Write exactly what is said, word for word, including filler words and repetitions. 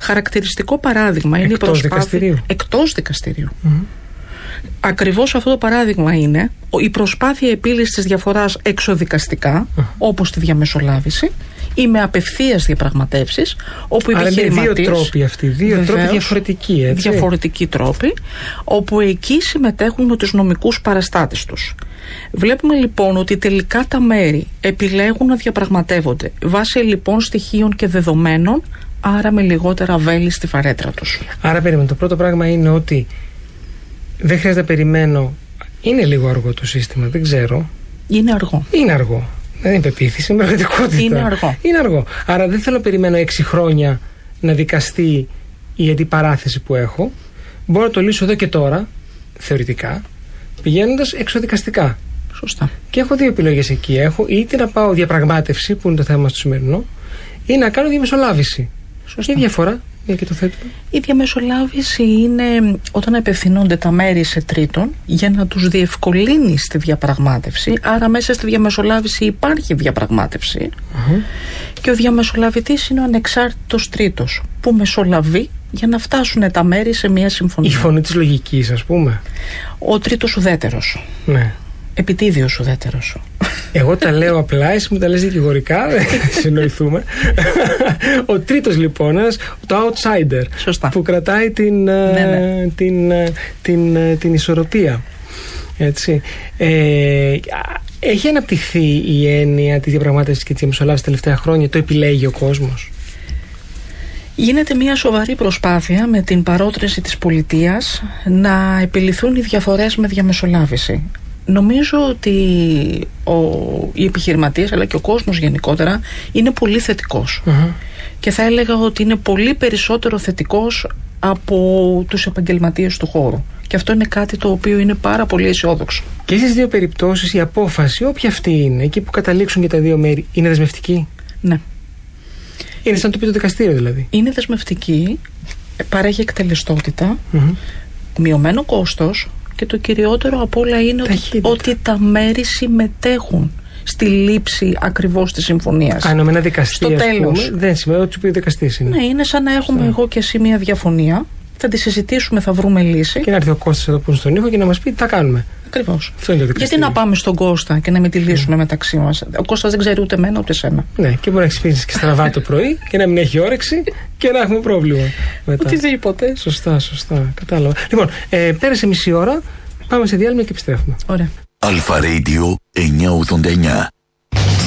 Χαρακτηριστικό παράδειγμα είναι εκτός η προσπάθεια. Δικαστηρίου. Εκτός δικαστηρίου. Mm-hmm. Ακριβώς αυτό το παράδειγμα είναι η προσπάθεια επίλυσης της διαφοράς εξωδικαστικά, mm. όπως τη διαμεσολάβηση, ή με απευθείας διαπραγματεύσεις, όπου οι επιχειρηματίες. Άρα είναι δύο τρόποι αυτοί, δύο βεβαίως, τρόποι διαφορετικοί, έτσι. Διαφορετικοί τρόποι, όπου εκεί συμμετέχουν με τους νομικούς παραστάτες τους. Βλέπουμε λοιπόν ότι τελικά τα μέρη επιλέγουν να διαπραγματεύονται βάσει λοιπόν στοιχείων και δεδομένων, άρα με λιγότερα βέλη στη φαρέτρα τους. Άρα περίμενε, το πρώτο πράγμα είναι ότι δεν χρειάζεται να περιμένω. Είναι λίγο αργό το σύστημα, δεν ξέρω. Είναι αργό. Είναι αργό. Δεν είναι πεποίθηση, είναι πραγματικότητα. Είναι αργό. Είναι αργό. Άρα δεν θέλω να περιμένω έξι χρόνια να δικαστεί η αντιπαράθεση που έχω. Μπορώ να το λύσω εδώ και τώρα, θεωρητικά, πηγαίνοντας εξωδικαστικά. Σωστά. Και έχω δύο επιλογές εκεί. Έχω είτε να πάω διαπραγμάτευση, που είναι το θέμα στο σημερινό, ή να κάνω διαμεσολάβηση. Σωστά. Η διαφορά για και το θέτουμε. Η διαμεσολάβηση είναι όταν απευθυνόνται τα μέρη σε τρίτον για να τους διευκολύνει στη διαπραγμάτευση. Άρα μέσα στη διαμεσολάβηση υπάρχει διαπραγμάτευση. Uh-huh. Και ο διαμεσολαβητής είναι ο ανεξάρτητος τρίτος που μεσολαβεί για να φτάσουν τα μέρη σε μια συμφωνία. Η φωνή της λογικής, ας πούμε. Ο τρίτος ουδέτερος. Ναι. Επιτίδιος ουδέτερος. Εγώ τα λέω απλά, εσύ μου τα λες δικηγορικά, δεν συνοηθούμε. Ο τρίτος λοιπόν, ένας, το outsider. Σωστά. Που κρατάει την, ναι, ναι. την, την, την, την ισορροπία. Έτσι. Ε, έχει αναπτυχθεί η έννοια της διαπραγμάτευσης και της διαμεσολάβησης τα τελευταία χρόνια, το επιλέγει ο κόσμος? Γίνεται μια σοβαρή προσπάθεια με την παρότρινση της πολιτείας να επιληθούν οι διαφορές με διαμεσολάβηση. Νομίζω ότι ο, οι επιχειρηματίες αλλά και ο κόσμος γενικότερα είναι πολύ θετικός. Uh-huh. Και θα έλεγα ότι είναι πολύ περισσότερο θετικός από τους επαγγελματίες του χώρου. Και αυτό είναι κάτι το οποίο είναι πάρα πολύ αισιόδοξο. Και στις δύο περιπτώσεις η απόφαση, όποια αυτή είναι, εκεί που καταλήξουν και τα δύο μέρη, είναι δεσμευτική? Ναι. Είναι σαν το πει το δικαστήριο δηλαδή? Είναι δεσμευτική, παρέχει εκτελεστότητα, mm-hmm. μειωμένο κόστος. Και το κυριότερο απ' όλα είναι ότι, ότι τα μέρη συμμετέχουν στη λήψη ακριβώς της συμφωνίας. Αν με ένα δικαστή, στο τέλος. Πούμε, δεν σημαίνει ότι ο δικαστής είναι. Ναι, είναι σαν να έχουμε Στα. εγώ και εσύ μια διαφωνία. Θα τη συζητήσουμε, θα βρούμε λύση. Και να έρθει ο Κώστας εδώ που είναι στον ήχο και να μας πει τι θα κάνουμε. Ακριβώς. Αυτό είναι το δικαστήριο. Γιατί να πάμε στον Κώστα και να μην τη λύσουμε mm. μεταξύ μας? Ο Κώστας δεν ξέρει ούτε εμένα ούτε εσένα. Ναι, και μπορεί να ξυπνήσει και στραβά το πρωί και να μην έχει όρεξη και να έχουμε πρόβλημα μετά. Οτιδήποτε. Σωστά, σωστά. Κατάλαβα. Λοιπόν, ε, πέρασε μισή ώρα. Πάμε σε διάλειμμα και επιστρέφουμε. Ωραία. Αλφα Radio εννιακόσια ογδόντα εννιά.